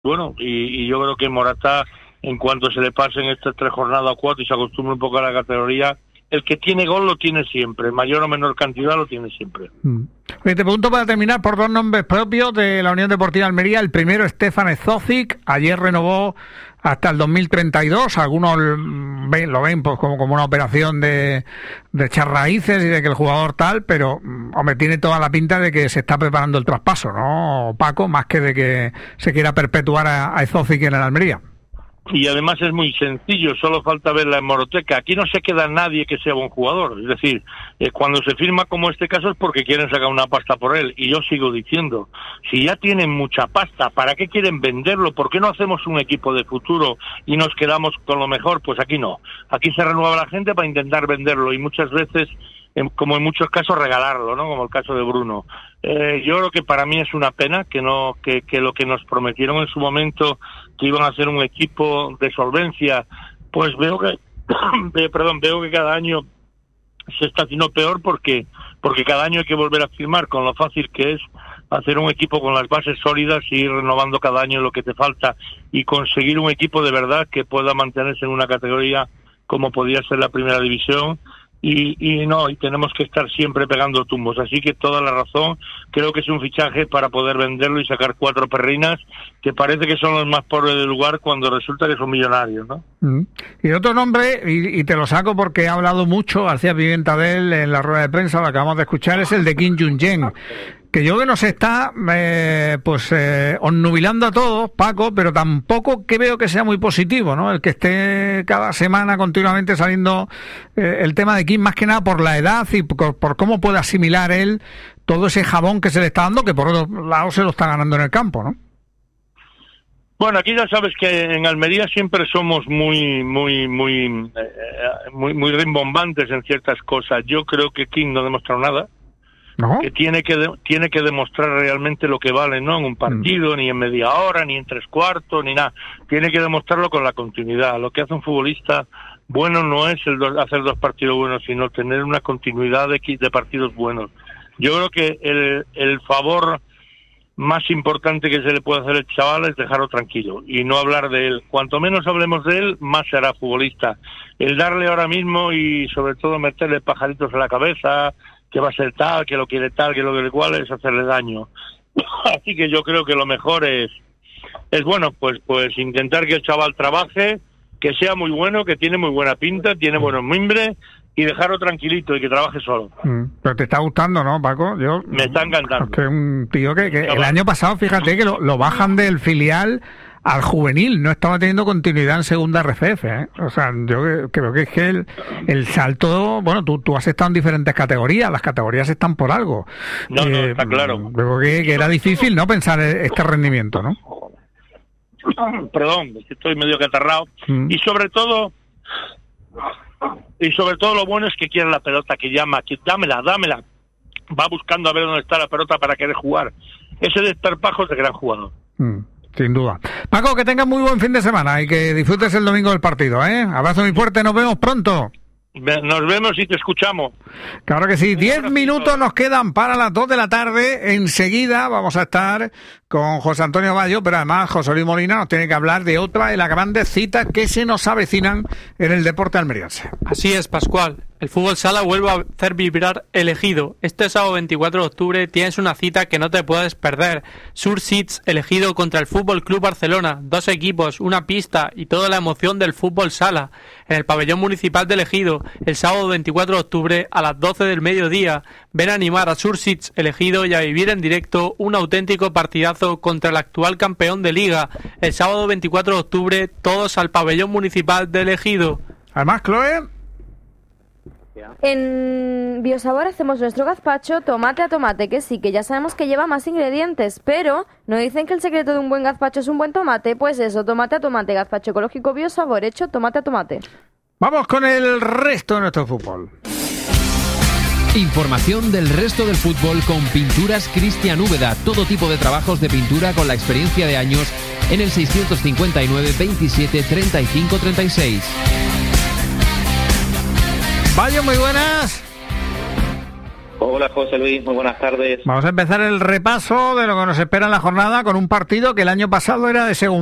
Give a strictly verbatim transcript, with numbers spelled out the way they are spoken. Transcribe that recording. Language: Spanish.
Bueno, y, y yo creo que Morata, en cuanto se le pasen estas tres jornadas o cuatro y se acostumbre un poco a la categoría, el que tiene gol lo tiene siempre, mayor o menor cantidad lo tiene siempre. Mm. Oye, te pregunto para terminar por dos nombres propios de la Unión Deportiva Almería. El primero, Stefan Zocic, ayer renovó hasta el dos mil treinta y dos. Algunos ven, lo ven pues como, como una operación de, de echar raíces y de que el jugador tal, pero hombre, tiene toda la pinta de que se está preparando el traspaso, ¿no, Paco? Más que de que se quiera perpetuar a, a Zocic en el Almería. Y además es muy sencillo, solo falta ver la hemeroteca. Aquí no se queda nadie que sea buen jugador. Es decir, eh, cuando se firma como este caso es porque quieren sacar una pasta por él. Y yo sigo diciendo, si ya tienen mucha pasta, ¿para qué quieren venderlo? ¿Por qué no hacemos un equipo de futuro y nos quedamos con lo mejor? Pues aquí no. Aquí se renueva la gente para intentar venderlo y muchas veces, en, como en muchos casos, regalarlo, ¿no? Como el caso de Bruno. Eh, yo creo que para mí es una pena que no que, que lo que nos prometieron en su momento, que iban a hacer un equipo de solvencia, pues veo que perdón veo que cada año se está haciendo peor porque porque cada año hay que volver a firmar, con lo fácil que es hacer un equipo con las bases sólidas y ir renovando cada año lo que te falta y conseguir un equipo de verdad que pueda mantenerse en una categoría como podía ser la primera división. Y, y no, y tenemos que estar siempre pegando tumbos, así que toda la razón, creo que es un fichaje para poder venderlo y sacar cuatro perrinas que parece que son los más pobres del lugar cuando resulta que son millonarios, ¿no? Mm. Y otro nombre, y, y te lo saco porque ha hablado mucho García Pimenta de él en la rueda de prensa, lo acabamos de escuchar, es el de Kim Jung-jen, que yo que nos está eh, pues eh, onnubilando a todos, Paco, pero tampoco que veo que sea muy positivo, ¿no? El que esté cada semana continuamente saliendo eh, el tema de Kim, más que nada por la edad y por, por cómo puede asimilar él todo ese jabón que se le está dando, que por otro lado se lo está ganando en el campo, ¿no? Bueno, aquí ya sabes que en Almería siempre somos muy, muy, muy, eh, muy, muy rimbombantes en ciertas cosas. Yo creo que Kim no ha demostrado nada. ¿No? Que tiene que de, tiene que demostrar realmente lo que vale, no en un partido, mm. ni en media hora, ni en tres cuartos, ni nada. Tiene que demostrarlo con la continuidad. Lo que hace un futbolista bueno no es el do, hacer dos partidos buenos, sino tener una continuidad de, de partidos buenos. Yo creo que el, el favor más importante que se le puede hacer al chaval es dejarlo tranquilo y no hablar de él. Cuanto menos hablemos de él, más será futbolista. El darle ahora mismo y sobre todo meterle pajaritos en la cabeza, que va a ser tal, que lo quiere tal, que lo quiere cual, es hacerle daño. Así que yo creo que lo mejor es, es bueno, pues pues intentar que el chaval trabaje, que sea muy bueno, que tiene muy buena pinta, tiene buenos mimbres, y dejarlo tranquilito y que trabaje solo. Mm, pero te está gustando, ¿no, Paco? Yo, Me está encantando. Es que un tío que, que el año pasado, fíjate que lo, lo bajan del filial al juvenil, no estaba teniendo continuidad en segunda R F F, ¿eh? O sea, yo creo que es que el, el salto, bueno, tú, tú has estado en diferentes categorías, las categorías están por algo. No, eh, no, está claro. Creo que, que era difícil, ¿no?, pensar este rendimiento, ¿no? Perdón, estoy medio catarrado. Mm. Y sobre todo, y sobre todo lo bueno es que quiere la pelota, que llama, que dámela, dámela. Va buscando a ver dónde está la pelota para querer jugar. Ese desparpajo es de gran jugador. Mm. Sin duda. Paco, que tengas muy buen fin de semana y que disfrutes el domingo del partido, ¿eh? Abrazo muy fuerte, nos vemos pronto. Nos vemos y te escuchamos. Claro que sí. Diez minutos nos quedan para las dos de la tarde. Enseguida vamos a estar con José Antonio Bayo, pero además José Luis Molina nos tiene que hablar de otra de las grandes citas que se nos avecinan en el deporte almeriense. Así es, Pascual. El fútbol sala vuelve a hacer vibrar el Ejido. Este sábado veinticuatro de octubre tienes una cita que no te puedes perder. Sur Seats, el Ejido contra el Fútbol Club Barcelona. Dos equipos, una pista y toda la emoción del fútbol sala. En el pabellón municipal del Ejido, el sábado veinticuatro de octubre a las doce del mediodía. Ven a animar a Sur Seats, el Ejido, y a vivir en directo un auténtico partidazo contra el actual campeón de liga. El sábado veinticuatro de octubre, todos al pabellón municipal del Ejido. Además, Chloe... En Biosabor hacemos nuestro gazpacho tomate a tomate, que sí, que ya sabemos que lleva más ingredientes, pero ¿no dicen que el secreto de un buen gazpacho es un buen tomate? Pues eso, tomate a tomate, gazpacho ecológico Biosabor, hecho tomate a tomate. Vamos con el resto de nuestro fútbol. Información del resto del fútbol con Pinturas Cristian Úbeda. Todo tipo de trabajos de pintura con la experiencia de años en el seiscientos cincuenta y nueve veintisiete treinta y cinco treinta y seis. Bayo, muy buenas. Hola José Luis, muy buenas tardes. Vamos a empezar el repaso de lo que nos espera en la jornada con un partido que el año pasado era de segunda.